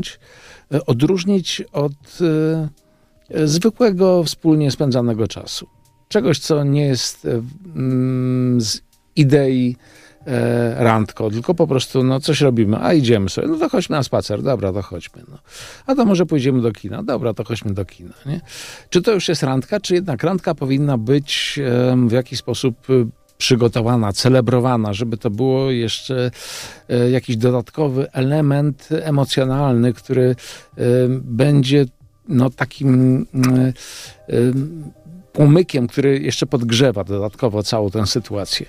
odróżnić od zwykłego, wspólnie spędzanego czasu. Czegoś, co nie jest z idei randko, tylko po prostu coś robimy, a idziemy sobie, to chodźmy na spacer, dobra, to chodźmy. A to może pójdziemy do kina, dobra, to chodźmy do kina. Nie? Czy to już jest randka, czy jednak randka powinna być w jakiś sposób przygotowana, celebrowana, żeby to było jeszcze jakiś dodatkowy element emocjonalny, który będzie takim płomykiem, który jeszcze podgrzewa dodatkowo całą tę sytuację.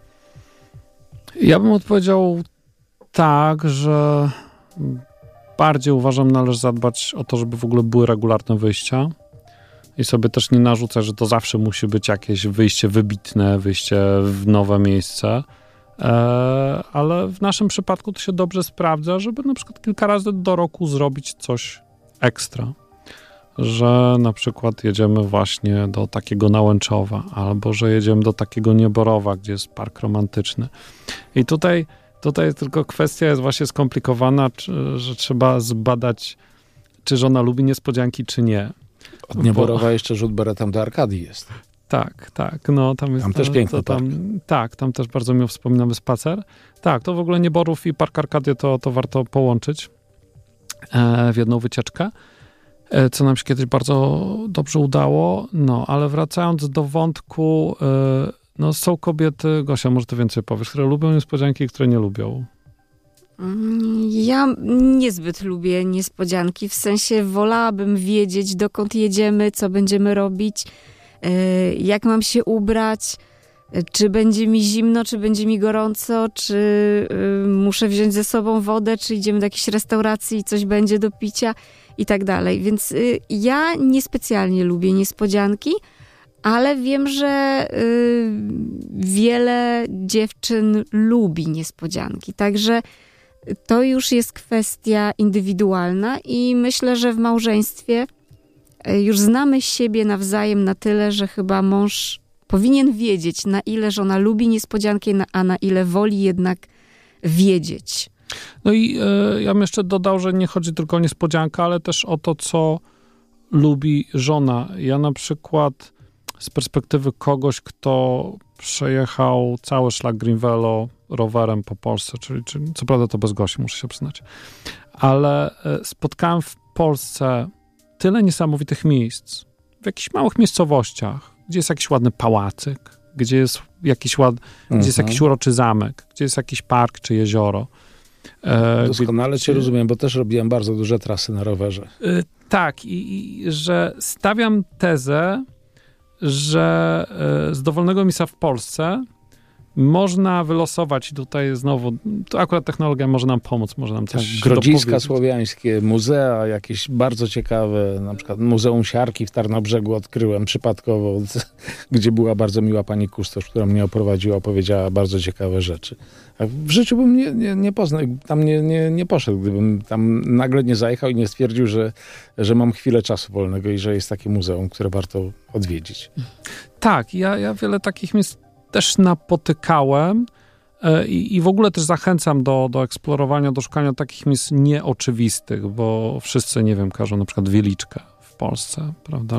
Ja bym odpowiedział tak, że bardziej uważam, należy zadbać o to, żeby w ogóle były regularne wyjścia i sobie też nie narzucać, że to zawsze musi być jakieś wyjście wybitne, wyjście w nowe miejsce, ale w naszym przypadku to się dobrze sprawdza, żeby na przykład kilka razy do roku zrobić coś ekstra. Że na przykład jedziemy właśnie do takiego Nałęczowa, albo że jedziemy do takiego Nieborowa, gdzie jest park romantyczny. I tutaj tylko kwestia jest właśnie skomplikowana, że trzeba zbadać, czy żona lubi niespodzianki, czy nie. Od Nieborowa jeszcze rzut beretem do Arkadii jest. Tak. No, tam też piękny park. Tak, tam też bardzo miło wspominamy spacer. Tak, to w ogóle Nieborów i Park Arkadię to warto połączyć w jedną wycieczkę, co nam się kiedyś bardzo dobrze udało. No, ale wracając do wątku, są kobiety, Gosia, może ty więcej powiesz, które lubią niespodzianki i które nie lubią. Ja niezbyt lubię niespodzianki, w sensie wolałabym wiedzieć, dokąd jedziemy, co będziemy robić, jak mam się ubrać, czy będzie mi zimno, czy będzie mi gorąco, czy muszę wziąć ze sobą wodę, czy idziemy do jakiejś restauracji i coś będzie do picia i tak dalej. Więc ja niespecjalnie lubię niespodzianki, ale wiem, że wiele dziewczyn lubi niespodzianki. Także to już jest kwestia indywidualna i myślę, że w małżeństwie już znamy siebie nawzajem na tyle, że chyba mąż powinien wiedzieć, na ile żona lubi niespodzianki, a na ile woli jednak wiedzieć. No i ja bym jeszcze dodał, że nie chodzi tylko o niespodziankę, ale też o to, co lubi żona. Ja na przykład z perspektywy kogoś, kto przejechał cały szlak Greenvelo rowerem po Polsce, czyli co prawda to bez Gosi, muszę się przyznać, ale spotkałem w Polsce tyle niesamowitych miejsc, w jakichś małych miejscowościach, gdzie jest jakiś ładny pałacyk, gdzie jest jakiś gdzie jest jakiś uroczy zamek, gdzie jest jakiś park czy jezioro. Doskonale cię rozumiem, bo też robiłem bardzo duże trasy na rowerze. Tak, i że stawiam tezę, że z dowolnego miejsca w Polsce można wylosować, i tutaj znowu, to akurat technologia może nam pomóc, może nam też Grodziska słowiańskie, muzea jakieś bardzo ciekawe, na przykład Muzeum Siarki w Tarnobrzegu odkryłem przypadkowo, gdzie była bardzo miła pani kustosz, która mnie oprowadziła, opowiedziała bardzo ciekawe rzeczy. A w życiu bym nie poznał, tam nie poszedł, gdybym tam nagle nie zajechał i nie stwierdził, że mam chwilę czasu wolnego i że jest takie muzeum, które warto odwiedzić. Tak, ja wiele takich miejsc też napotykałem i w ogóle też zachęcam do eksplorowania, do szukania takich miejsc nieoczywistych, bo wszyscy, nie wiem, każą na przykład Wieliczkę w Polsce, prawda,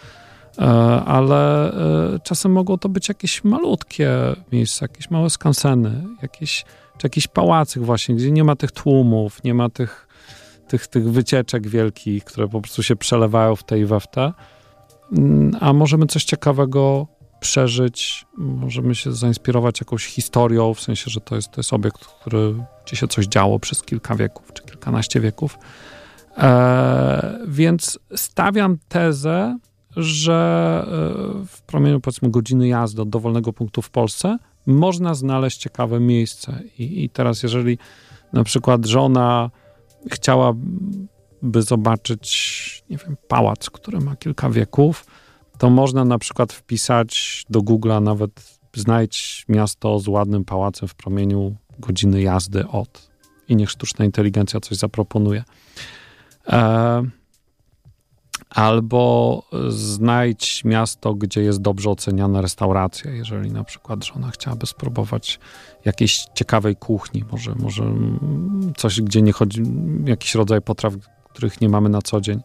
ale czasem mogą to być jakieś malutkie miejsca, jakieś małe skanseny, czy jakiś pałacyk właśnie, gdzie nie ma tych tłumów, nie ma tych wycieczek wielkich, które po prostu się przelewają w te i we w te, a możemy coś ciekawego przeżyć, możemy się zainspirować jakąś historią, w sensie, że to jest obiekt, gdzie się coś działo przez kilka wieków, czy kilkanaście wieków. Więc stawiam tezę, że w promieniu, powiedzmy, godziny jazdy od dowolnego punktu w Polsce można znaleźć ciekawe miejsce. I teraz, jeżeli na przykład żona chciałaby zobaczyć, nie wiem, pałac, który ma kilka wieków, to można na przykład wpisać do Google'a nawet znajdź miasto z ładnym pałacem w promieniu godziny jazdy od i niech sztuczna inteligencja coś zaproponuje. Albo znajdź miasto, gdzie jest dobrze oceniana restauracja, jeżeli na przykład żona chciałaby spróbować jakiejś ciekawej kuchni, może coś, gdzie nie chodzi, jakiś rodzaj potraw, których nie mamy na co dzień,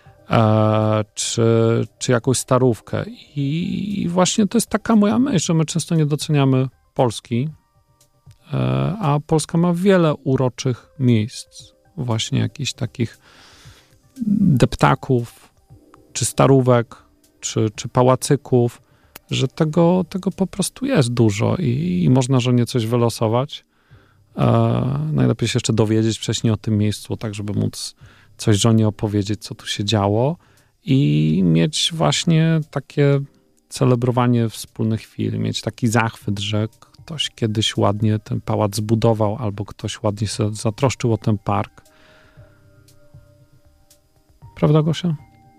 czy jakąś starówkę. I właśnie to jest taka moja myśl, że my często nie doceniamy Polski, a Polska ma wiele uroczych miejsc, właśnie jakichś takich deptaków, czy starówek, czy pałacyków, że tego po prostu jest dużo i można żonie coś wylosować. Najlepiej się jeszcze dowiedzieć wcześniej o tym miejscu, tak żeby móc coś żonie opowiedzieć, co tu się działo i mieć właśnie takie celebrowanie wspólnych chwil, mieć taki zachwyt, że ktoś kiedyś ładnie ten pałac zbudował albo ktoś ładnie się zatroszczył o ten park. Prawda, Gosia?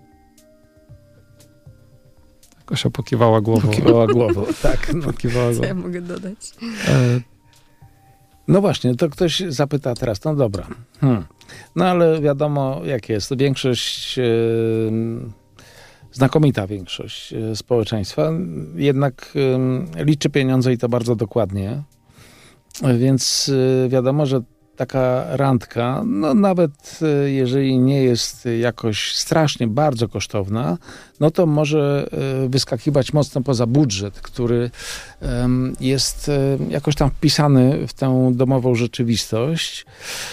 Gosia pokiwała głową. Pokiwała głową, tak. No. Pokiwała głową. Co ja mogę dodać? No właśnie, to ktoś zapyta teraz, no dobra. No ale wiadomo, jak jest. Większość, znakomita większość społeczeństwa jednak liczy pieniądze i to bardzo dokładnie. Więc wiadomo, że taka randka, no nawet jeżeli nie jest jakoś strasznie bardzo kosztowna, no to może wyskakiwać mocno poza budżet, który jest jakoś tam wpisany w tę domową rzeczywistość.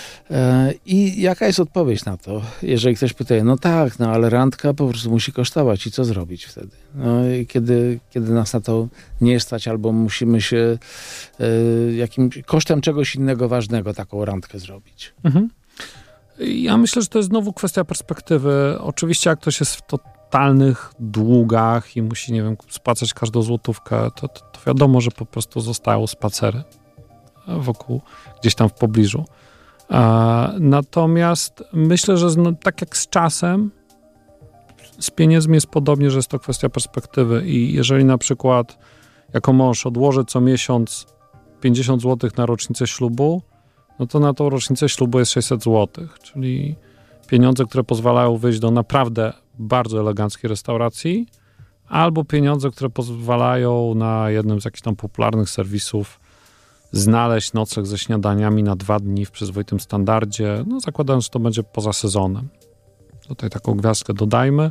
I jaka jest odpowiedź na to? Jeżeli ktoś pyta, no tak, no ale randka po prostu musi kosztować i co zrobić wtedy? No i kiedy nas na to nie stać albo musimy się jakimś kosztem czegoś innego ważnego taką randkę zrobić. Mhm. Ja myślę, że to jest znowu kwestia perspektywy. Oczywiście jak ktoś jest w totalnych długach i musi, nie wiem, spłacać każdą złotówkę, to wiadomo, że po prostu zostają spacery wokół, gdzieś tam w pobliżu. Natomiast myślę, że tak jak z czasem, z pieniędzmi jest podobnie, że jest to kwestia perspektywy i jeżeli na przykład jako mąż odłożę co miesiąc 50 zł na rocznicę ślubu, no to na tą rocznicę ślubu jest 600 zł, czyli pieniądze, które pozwalają wyjść do naprawdę bardzo eleganckiej restauracji, albo pieniądze, które pozwalają na jednym z jakichś tam popularnych serwisów znaleźć nocleg ze śniadaniami na 2 dni w przyzwoitym standardzie, no zakładając, że to będzie poza sezonem. Tutaj taką gwiazdkę dodajmy.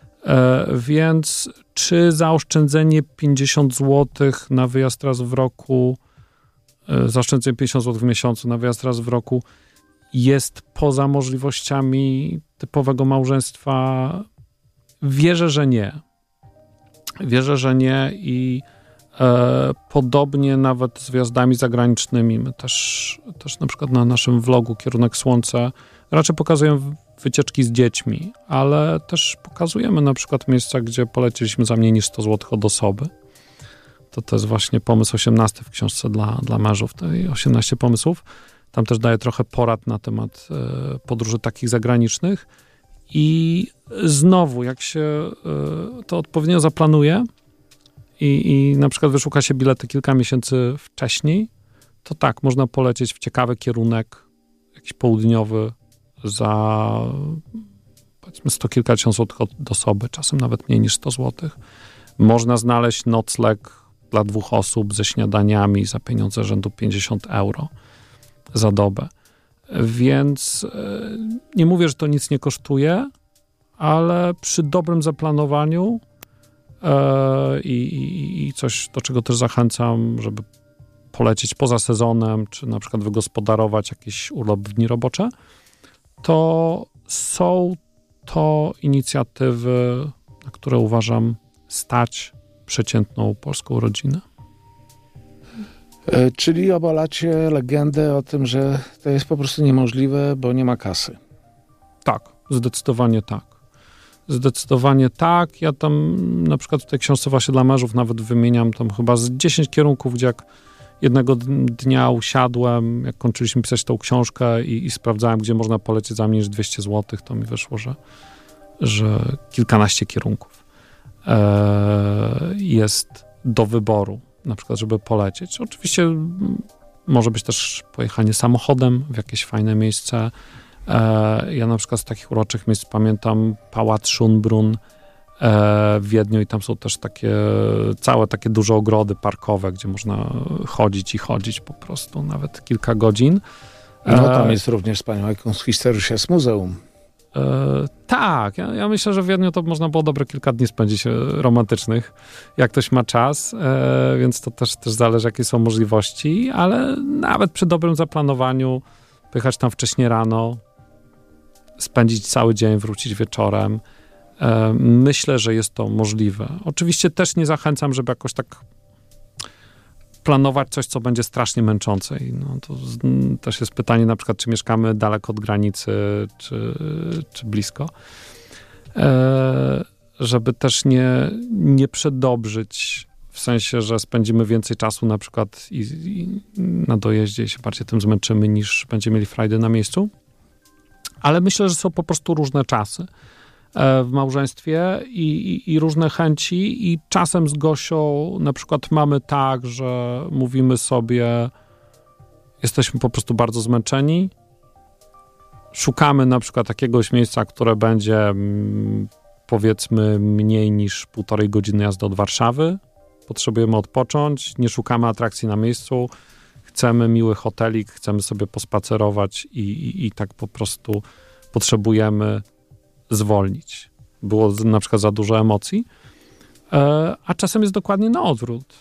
Więc czy zaoszczędzenie 50 zł na wyjazd raz w roku, zaoszczędzenie 50 zł w miesiącu na wyjazd raz w roku jest poza możliwościami typowego małżeństwa? Wierzę, że nie. Wierzę, że nie i podobnie nawet z wyjazdami zagranicznymi. My też na przykład na naszym vlogu Kierunek Słońce raczej pokazujemy wycieczki z dziećmi, ale też pokazujemy na przykład miejsca, gdzie poleciliśmy za mniej niż 100 zł od osoby. To jest właśnie pomysł 18 w książce dla mężów, tej 18 pomysłów. Tam też daję trochę porad na temat podróży takich zagranicznych i znowu, jak się to odpowiednio zaplanuje, i na przykład wyszuka się bilety kilka miesięcy wcześniej, to tak, można polecieć w ciekawy kierunek, jakiś południowy za powiedzmy 100 kilkadziesiąt złotych od osoby, czasem nawet mniej niż 100 złotych. Można znaleźć nocleg dla 2 osób ze śniadaniami za pieniądze rzędu 50 euro za dobę. Więc nie mówię, że to nic nie kosztuje, ale przy dobrym zaplanowaniu i coś, do czego też zachęcam, żeby polecieć poza sezonem, czy na przykład wygospodarować jakiś urlop w dni robocze, to są to inicjatywy, na które uważam stać przeciętną polską rodzinę. Czyli obalacie legendę o tym, że to jest po prostu niemożliwe, bo nie ma kasy. Tak, zdecydowanie tak. Zdecydowanie tak. Ja tam na przykład w tej książce właśnie dla mężów nawet wymieniam tam chyba z 10 kierunków, gdzie jak jednego dnia usiadłem, jak kończyliśmy pisać tą książkę i sprawdzałem, gdzie można polecieć za mniej niż 200 zł, to mi wyszło, że kilkanaście kierunków jest do wyboru, na przykład, żeby polecieć. Oczywiście może być też pojechanie samochodem w jakieś fajne miejsce, Ja na przykład z takich uroczych miejsc pamiętam Pałac Schönbrunn w Wiedniu i tam są też całe takie duże ogrody parkowe, gdzie można chodzić po prostu nawet kilka godzin. No tam jest również wspaniałe Kunsthistorisches Muzeum. Tak, ja myślę, że w Wiedniu to można było dobre kilka dni spędzić romantycznych, jak ktoś ma czas, więc to też zależy, jakie są możliwości, ale nawet przy dobrym zaplanowaniu pojechać tam wcześnie rano, spędzić cały dzień, wrócić wieczorem. Myślę, że jest to możliwe. Oczywiście też nie zachęcam, żeby jakoś tak planować coś, co będzie strasznie męczące. I no, to też jest pytanie na przykład, czy mieszkamy daleko od granicy, czy blisko. Żeby też nie przedobrzyć, w sensie, że spędzimy więcej czasu na przykład i na dojeździe i się bardziej tym zmęczymy, niż będziemy mieli frajdy na miejscu. Ale myślę, że są po prostu różne czasy w małżeństwie i różne chęci i czasem z Gosią na przykład mamy tak, że mówimy sobie, jesteśmy po prostu bardzo zmęczeni, szukamy na przykład jakiegoś miejsca, które będzie powiedzmy mniej niż 1,5 godziny jazdy od Warszawy, potrzebujemy odpocząć, nie szukamy atrakcji na miejscu, chcemy miły hotelik, chcemy sobie pospacerować i tak po prostu potrzebujemy zwolnić. Było na przykład za dużo emocji, a czasem jest dokładnie na odwrót,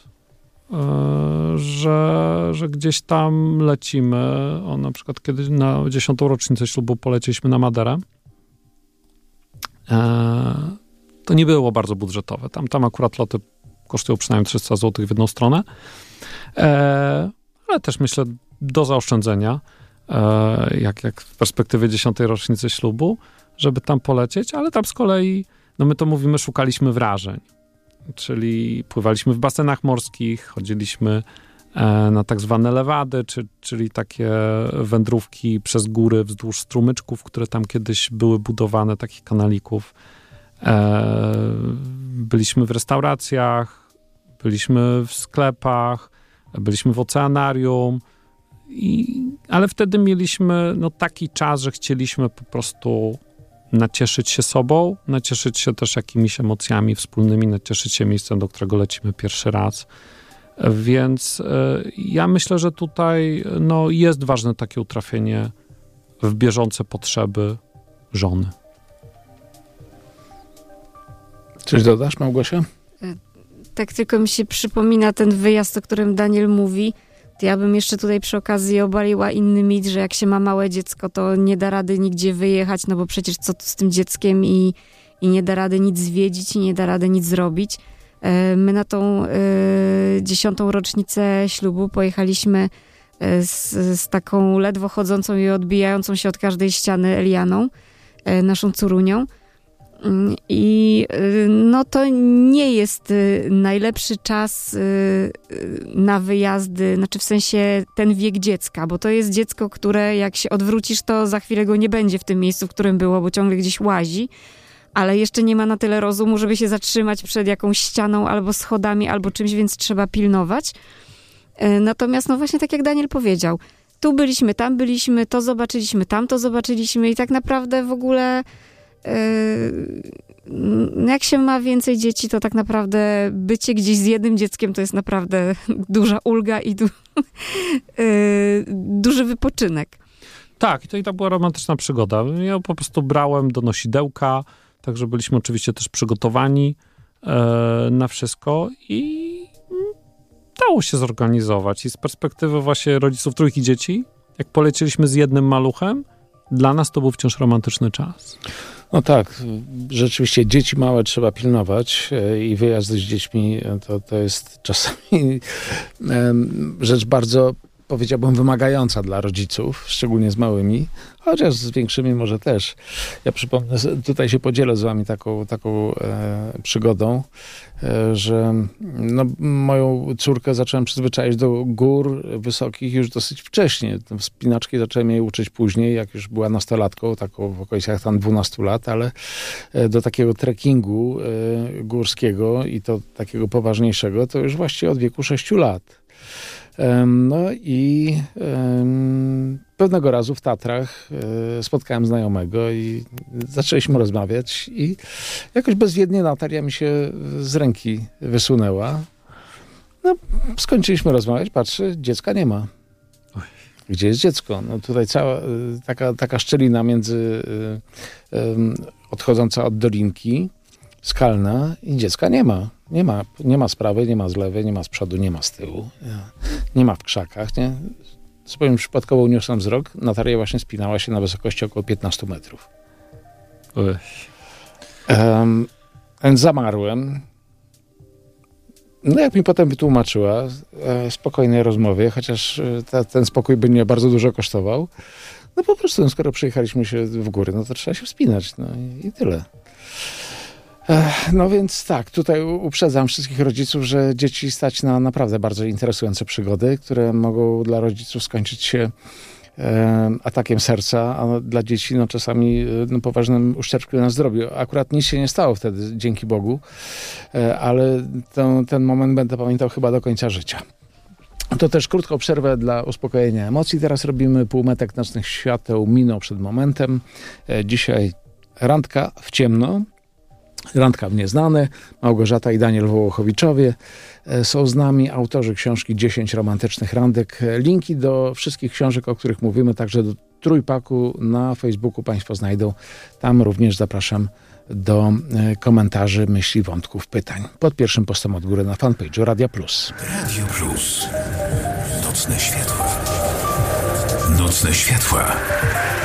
że gdzieś tam lecimy. Na przykład kiedyś na 10. rocznicę ślubu polecieliśmy na Maderę. To nie było bardzo budżetowe. Tam akurat loty kosztują przynajmniej 300 zł w jedną stronę, ale też myślę do zaoszczędzenia, jak w perspektywie 10. rocznicy ślubu, żeby tam polecieć, ale tam z kolei, no my to mówimy, szukaliśmy wrażeń. Czyli pływaliśmy w basenach morskich, chodziliśmy na tak zwane lewady, czyli takie wędrówki przez góry wzdłuż strumyczków, które tam kiedyś były budowane, takich kanalików. Byliśmy w restauracjach, byliśmy w sklepach, byliśmy w oceanarium, ale wtedy mieliśmy taki czas, że chcieliśmy po prostu nacieszyć się sobą, nacieszyć się też jakimiś emocjami wspólnymi, nacieszyć się miejscem, do którego lecimy pierwszy raz. Więc ja myślę, że tutaj jest ważne takie utrafienie w bieżące potrzeby żony. Coś dodasz, Małgosia? Tak tylko mi się przypomina ten wyjazd, o którym Daniel mówi. To ja bym jeszcze tutaj przy okazji obaliła inny mit, że jak się ma małe dziecko, to nie da rady nigdzie wyjechać, no bo przecież co tu z tym dzieckiem i nie da rady nic zwiedzić i nie da rady nic zrobić. My na tą 10. rocznicę ślubu pojechaliśmy z taką ledwo chodzącą i odbijającą się od każdej ściany Elianą, naszą córunią. I to nie jest najlepszy czas na wyjazdy, znaczy w sensie ten wiek dziecka, bo to jest dziecko, które jak się odwrócisz, to za chwilę go nie będzie w tym miejscu, w którym było, bo ciągle gdzieś łazi, ale jeszcze nie ma na tyle rozumu, żeby się zatrzymać przed jakąś ścianą albo schodami, albo czymś, więc trzeba pilnować. Natomiast właśnie tak jak Daniel powiedział, tu byliśmy, tam byliśmy, to zobaczyliśmy, tamto zobaczyliśmy i tak naprawdę w ogóle jak się ma więcej dzieci, to tak naprawdę bycie gdzieś z jednym dzieckiem to jest naprawdę duża ulga i duży wypoczynek. Tak, i to była romantyczna przygoda. Ja po prostu brałem do nosidełka, także byliśmy oczywiście też przygotowani na wszystko i dało się zorganizować. I z perspektywy właśnie rodziców 3 dzieci, jak polecieliśmy z jednym maluchem, dla nas to był wciąż romantyczny czas. No tak, rzeczywiście dzieci małe trzeba pilnować i wyjazdy z dziećmi to jest czasami rzecz bardzo, powiedziałbym, wymagająca dla rodziców, szczególnie z małymi, chociaż z większymi może też. Ja przypomnę, tutaj się podzielę z wami taką przygodą, że moją córkę zacząłem przyzwyczaić do gór wysokich już dosyć wcześnie. Wspinaczki zacząłem jej uczyć później, jak już była nastolatką, taką w okolicach tam 12 lat, ale do takiego trekkingu górskiego i to takiego poważniejszego, to już właściwie od wieku 6 lat. No i pewnego razu w Tatrach spotkałem znajomego i zaczęliśmy rozmawiać i jakoś bezwiednie Natalia mi się z ręki wysunęła. No, skończyliśmy rozmawiać, patrzę, dziecka nie ma. Gdzie jest dziecko? No tutaj cała taka szczelina między odchodząca od dolinki, skalna i dziecka nie ma. Nie ma z prawej, nie ma z lewej, nie ma z przodu, nie ma z tyłu. Nie ma w krzakach. Nie? Zupełnie przypadkowo uniosłem wzrok. Natalia właśnie spinała się na wysokości około 15 metrów. Więc zamarłem. No jak mi potem wytłumaczyła w spokojnej rozmowie, chociaż ten spokój by mnie bardzo dużo kosztował, no po prostu skoro przyjechaliśmy się w góry, no to trzeba się wspinać. No i tyle. No więc tak, tutaj uprzedzam wszystkich rodziców, że dzieci stać na naprawdę bardzo interesujące przygody, które mogą dla rodziców skończyć się atakiem serca, a dla dzieci no, czasami poważnym uszczerbkiem na zdrowiu. Akurat nic się nie stało wtedy, dzięki Bogu, ale ten moment będę pamiętał chyba do końca życia. To też krótką przerwę dla uspokojenia emocji. Teraz robimy półmetek nocnych świateł minął przed momentem. Dzisiaj randka w ciemno. Randka w nieznane. Małgorzata i Daniel Wołochowiczowie są z nami, autorzy książki 10 romantycznych randek. Linki do wszystkich książek, o których mówimy, także do trójpaku na Facebooku Państwo znajdą. Tam również zapraszam do komentarzy, myśli, wątków, pytań. Pod pierwszym postem od góry na fanpage'u Radia Plus. Radio Plus. Nocne światła. Nocne światła.